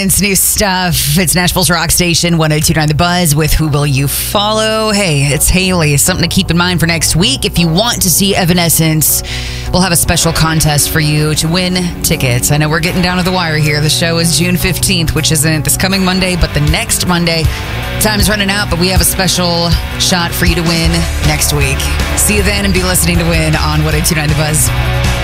It's new stuff. It's Nashville's rock station, 102.9 The Buzz with Who Will You Follow? Hey, it's Haley. Something to keep in mind for next week. If you want to see Evanescence, we'll have a special contest for you to win tickets. I know we're getting down to the wire here. The show is June 15th, which isn't this coming Monday, but the next Monday. Time's running out, but we have a special shot for you to win next week. See you then and be listening to win on 102.9 The Buzz.